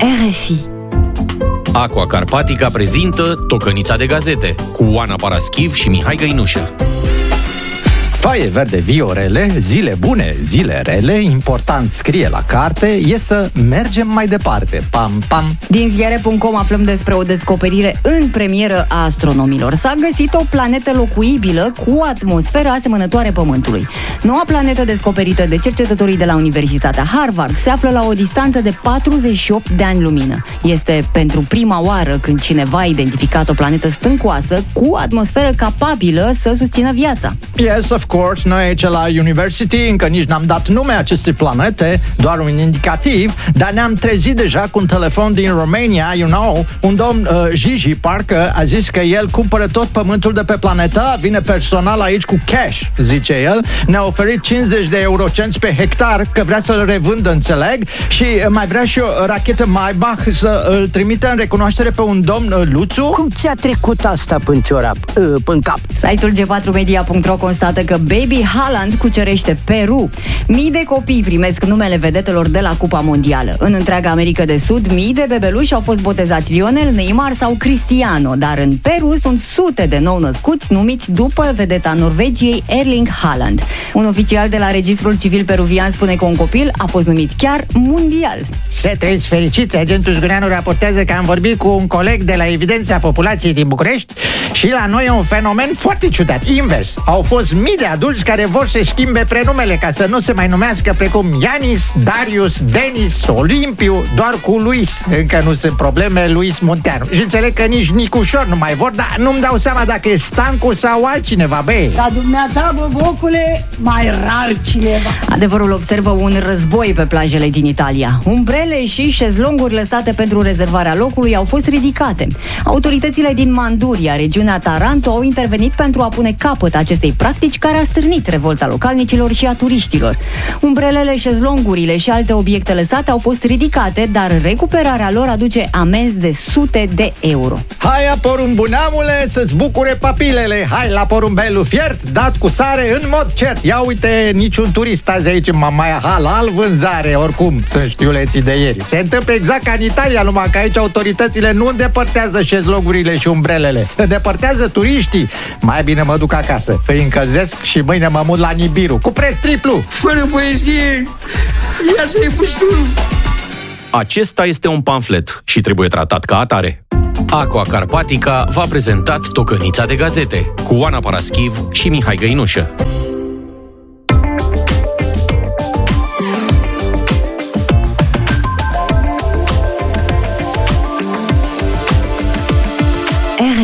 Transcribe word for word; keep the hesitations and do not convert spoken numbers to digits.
R F I. Aqua Carpatica prezintă Tocănița de gazete cu Oana Paraschiv și Mihai Găinușă. Foaie verde viorele, zile bune, zile rele, important scrie la carte, e să mergem mai departe. Pam, pam. Din ziare punct com aflăm despre o descoperire în premieră a astronomilor. S-a găsit o planetă locuibilă cu o atmosferă asemănătoare Pământului. Noua planetă descoperită de cercetătorii de la Universitatea Harvard se află la o distanță de patruzeci și opt de ani lumină. Este pentru prima oară când cineva a identificat o planetă stâncoasă cu o atmosferă capabilă să susțină viața. Yes, of course, noi aici la University încă nici n-am dat nume acestei planete, doar un indicativ, dar ne-am trezit deja cu un telefon din Romania, you know, un domn uh, Gigi, parcă a zis că el cumpără tot pământul de pe planetă, vine personal aici cu cash, zice el, ne-a oferit cincizeci de eurocenți pe hectar, că vrea să-l revândă, înțeleg, și mai vrea și o rachetă Maybach să îl trimită în recunoaștere pe un domn uh, Luțu. Cum ți-a trecut asta până ciorap, uh, până cap? Site-ul G patru media punct ro constată că Baby Haaland cucerește Peru. Mii de copii primesc numele vedetelor de la Cupa Mondială. În întreaga America de Sud, mii de bebeluși au fost botezați Lionel, Neymar sau Cristiano, dar în Peru sunt sute de nou-născuți numiți după vedeta Norvegiei Erling Haaland. Un oficial de la Registrul Civil Peruvian spune că un copil a fost numit chiar mondial. Să trăiți fericiți, agentul Zguneanu raportează că am vorbit cu un coleg de la Evidența Populației din București și la noi e un fenomen foarte ciudat, invers. Au fost mii de adulți care vor să schimbe prenumele ca să nu se mai numească precum Ianis, Darius, Denis, Olimpiu, doar cu Luis. Încă nu sunt probleme, Luis Munteanu. Și înțeleg că nici Nicușor nu mai vor, dar nu-mi dau seama dacă e Stancu sau altcineva, băi. Dar dumneata, bă, vocule, mai rar cineva. Adevărul observă un război pe plajele din Italia. Umbrele și șezlonguri lăsate pentru rezervarea locului au fost ridicate. Autoritățile din Manduria, regiunea Taranto, au intervenit pentru a pune capăt acestei practici care a stârnit revolta localnicilor și a turiștilor. Umbrelele, șezlongurile și alte obiecte lăsate au fost ridicate, dar recuperarea lor aduce amenzi de sute de euro. Hai, a porumbunamule, să-ți bucure papilele. Hai la porumbelul fiert, dat cu sare în mod cert. Ia uite, niciun turist azi aici în Mamaia, halal vânzare, oricum sunt știuleții de ieri. Se întâmplă exact ca în Italia, numai că aici autoritățile nu îndepărtează șezlongurile și umbrelele, îndepărtează turiștii. Mai bine mă duc acasă, îi încălzesc și mâine mă mut la Nibiru cu preț triplu. Fără poezie, ia să-i pustul. Acesta este un pamflet și trebuie tratat ca atare. Aqua Carpatica v-a prezentat Tocănița de gazete cu Oana Paraschiv și Mihai Găinușă.